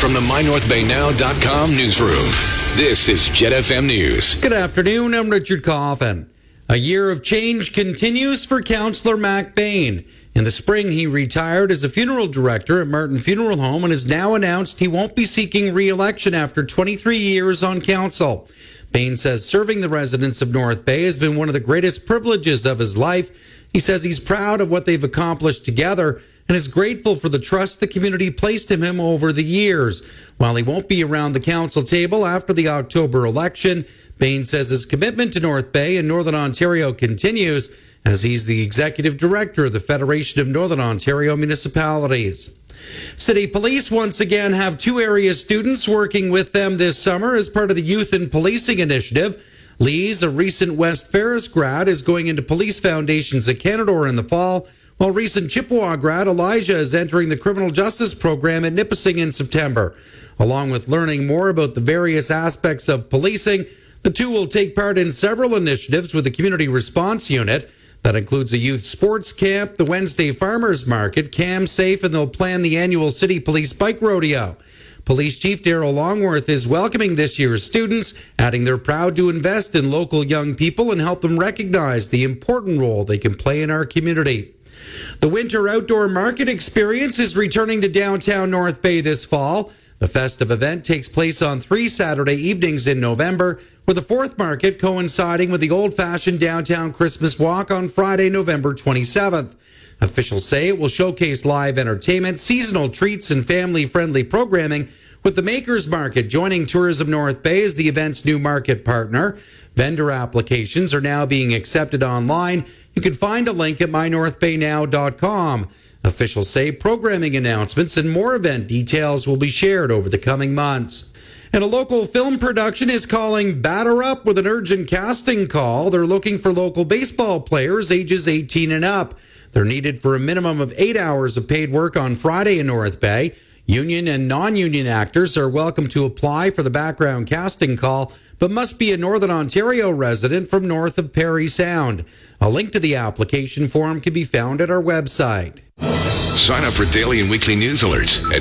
from the MyNorthBayNow.com newsroom, this is Jet FM News. Good afternoon, I'm Richard Coffin. A year of change continues for Councillor Mac Bain. In the spring, he retired as a funeral director at Martin Funeral Home and has now announced he won't be seeking re-election after 23 years on council. Bain says serving the residents of North Bay has been one of the greatest privileges of his life. He says he's proud of what they've accomplished together and is grateful for the trust the community placed in him over the years. While he won't be around the council table after the October election, Bain says his commitment to North Bay and Northern Ontario continues as he's the executive director of the Federation of Northern Ontario Municipalities. City Police once again have 2 area students working with them this summer as part of the Youth in Policing Initiative. Lee's, a recent West Ferris grad, is going into Police Foundations at Canadore in the fall, while recent Chippewa grad Elijah is entering the Criminal Justice Program at Nipissing in September. Along with learning more about the various aspects of policing, the 2 will take part in several initiatives with the Community Response Unit. That includes a youth sports camp, the Wednesday Farmers Market, Cam Safe, and they'll plan the annual City Police Bike Rodeo. Police Chief Darrell Longworth is welcoming this year's students, adding they're proud to invest in local young people and help them recognize the important role they can play in our community. The Winter Outdoor Market Experience is returning to downtown North Bay this fall. The festive event takes place on 3 Saturday evenings in November, with the 4th market coinciding with the old-fashioned downtown Christmas walk on Friday, November 27th. Officials say it will showcase live entertainment, seasonal treats, and family-friendly programming, with the Makers Market joining Tourism North Bay as the event's new market partner. Vendor applications are now being accepted online. You can find a link at mynorthbaynow.com. Officials say programming announcements and more event details will be shared over the coming months. And a local film production is calling Batter Up with an urgent casting call. They're looking for local baseball players ages 18 and up. They're needed for a minimum of 8 hours of paid work on Friday in North Bay. Union and non-union actors are welcome to apply for the background casting call, but must be a Northern Ontario resident from north of Parry Sound. A link to the application form can be found at our website. Sign up for daily and weekly news alerts at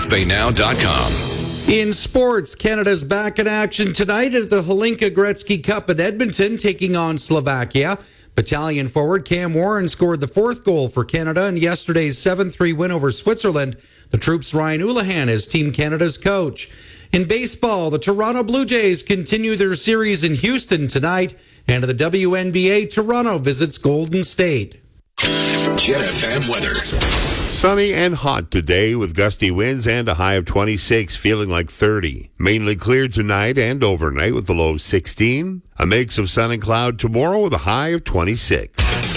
mynorthbaynow.com. In sports, Canada's back in action tonight at the Hlinka Gretzky Cup in Edmonton, taking on Slovakia. Battalion forward Cam Warren scored the 4th goal for Canada in yesterday's 7-3 win over Switzerland. The Troops' Ryan Houlihan is Team Canada's coach. In baseball, the Toronto Blue Jays continue their series in Houston tonight, and the WNBA, Toronto visits Golden State. Jet FM weather. Sunny and hot today with gusty winds and a high of 26, feeling like 30. Mainly clear tonight and overnight with a low of 16. A mix of sun and cloud tomorrow with a high of 26.